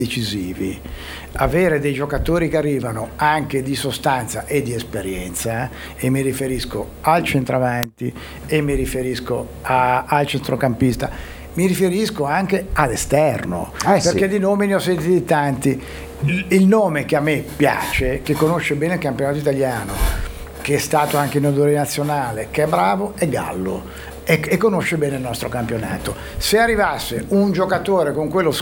decisivi, avere dei giocatori che arrivano anche di sostanza e di esperienza, e mi riferisco al centravanti, e mi riferisco al centrocampista, mi riferisco anche all'esterno, perché di nomi ne ho sentiti tanti. Il nome che a me piace, che conosce bene il campionato italiano, che è stato anche in odore nazionale, che è bravo, è Gallo, e conosce bene il nostro campionato. Se arrivasse un giocatore con quello